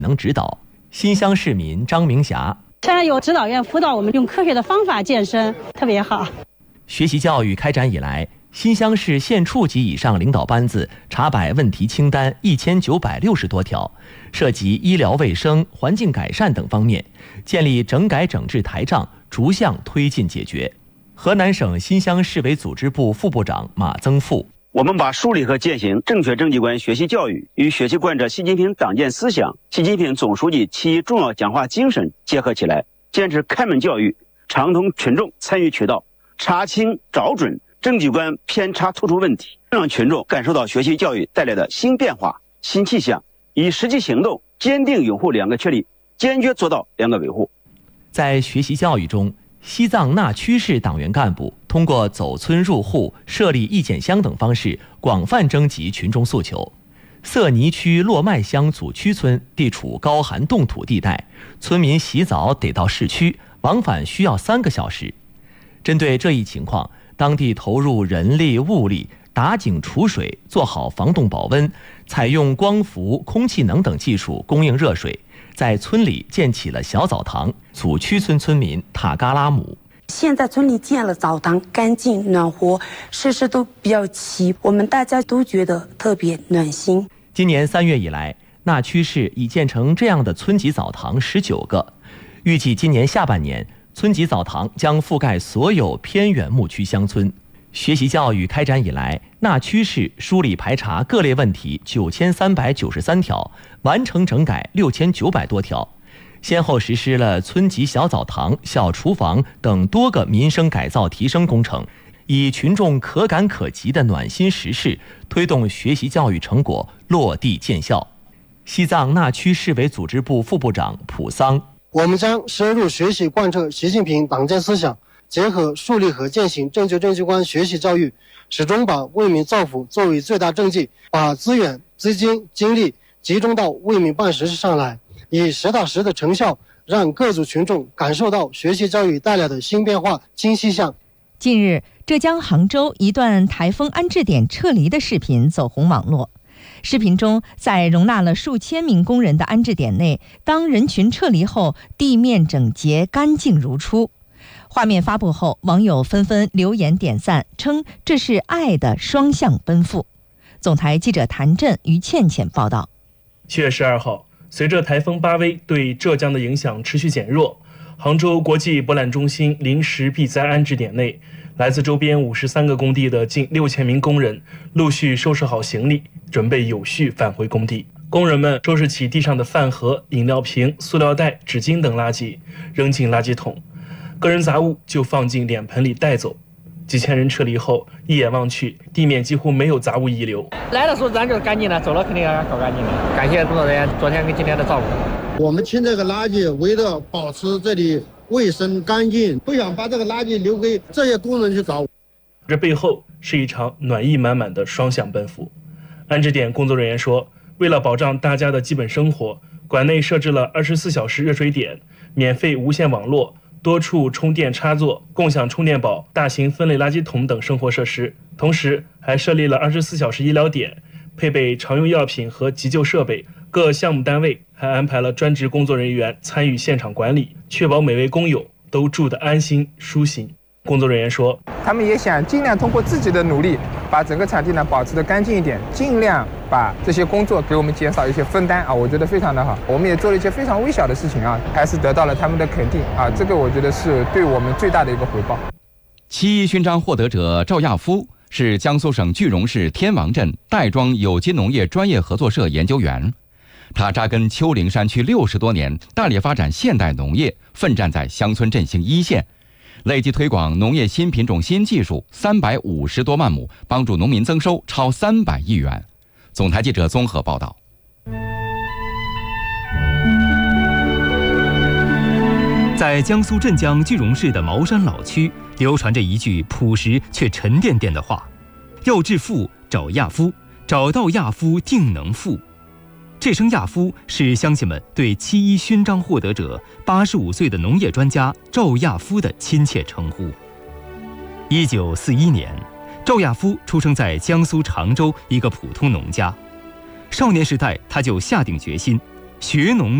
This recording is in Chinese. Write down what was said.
能指导。新乡市民张明霞： 现在有指导员辅导我们用科学的方法健身，特别好。 学习教育开展以来，新乡市县处级以上领导班子查摆问题清单1960多条，涉及医疗卫生、环境改善等方面，建立整改整治台账，逐项推进解决。河南省新乡市委组织部副部长马增富： 我们把树立和践行正确政绩观学习教育与学习贯彻习近平党建思想、习近平总书记其重要讲话精神结合起来，坚持开门教育，畅通群众参与渠道，查清找准政绩观偏差突出问题，让群众感受到学习教育带来的新变化、新气象，以实际行动坚定拥护两个确立，坚决做到两个维护。 在学习教育中，西藏那曲市党员干部通过走村入户、设立意见箱等方式，广泛征集群众诉求。色尼区洛麦乡祖区村地处高寒冻土地带，村民洗澡得到市区，往返需要3个小时。针对这一情况，当地投入人力物力，打井储水，做好防冻保温，采用光伏、空气能等技术供应热水，在村里建起了小澡堂。祖区村村民塔嘎拉姆： 现在村里建了澡堂，干净暖和，设施都比较齐，我们大家都觉得特别暖心。 今年3月以来，那曲市已建成这样的村级澡堂19个，预计今年下半年，村级澡堂将覆盖所有偏远牧区乡村。学习教育开展以来，那曲市梳理排查各类问题9393条，完成整改6900多条，先后实施了村级小澡堂、小厨房等多个民生改造提升工程，以群众可感可及的暖心实事，推动学习教育成果落地见效。西藏那曲市委组织部副部长普桑： 我们将深入学习贯彻习近平党建思想，结合树立和践行正确政绩观学习教育，始终把为民造福作为最大政绩，把资源、资金、精力集中到为民办实事上来，以实打实的成效，让各族群众感受到学习教育带来的新变化、新气象。 近日，浙江杭州一段台风安置点撤离的视频走红网络。视频中，在容纳了数千名工人的安置点内，当人群撤离后，地面整洁干净如初。画面发布后，网友纷纷留言点赞，称这是爱的双向奔赴。总台记者谭震、于倩倩报道。 7月12号，随着台风巴威对浙江的影响持续减弱，杭州国际博览中心临时避灾安置点内，来自周边53个工地的近6000名工人陆续收拾好行李，准备有序返回工地。工人们收拾起地上的饭盒、饮料瓶、塑料袋、纸巾等垃圾，扔进垃圾桶，个人杂物就放进脸盆里带走。几千人撤离后，一眼望去，地面几乎没有杂物遗留。 来的时候咱就干净了，走了肯定要搞干净了。感谢工作人员昨天跟今天的照顾。 我们清这个垃圾，为了保持这里卫生干净，不想把这个垃圾留给这些工人去搞。 这背后是一场暖意满满的双向奔赴。安置点工作人员说，为了保障大家的基本生活，馆内设置了24小时热水点、免费无线网络、多处充电插座、共享充电宝、大型分类垃圾桶等生活设施，同时还设立了24小时医疗点，配备常用药品和急救设备。各项目单位还安排了专职工作人员参与现场管理，确保每位工友都住得安心舒心。工作人员说， 他们也想尽量通过自己的努力，把整个场地呢保持得干净一点，尽量把这些工作给我们减少一些分担啊，我觉得非常的好。我们也做了一些非常微小的事情啊，还是得到了他们的肯定啊，这个我觉得是对我们最大的一个回报。 7一勋章获得者赵亚夫是江苏省句容市天王镇袋庄有机农业专业合作社研究员，他扎根丘陵山区60多年，大力发展现代农业，奋战在乡村振兴一线，累计推广农业新品种新技术350多万亩，帮助农民增收超300亿元。总台记者综合报道。 在江苏镇江句容市的茅山老区，流传着一句朴实却沉甸甸的话：要致富找亚夫，找到亚夫定能富。这声亚夫是乡亲们对7一勋章获得者85岁的农业专家赵亚夫的亲切称呼。1941年，赵亚夫出生在江苏常州一个普通农家。少年时代，他就下定决心， 学农。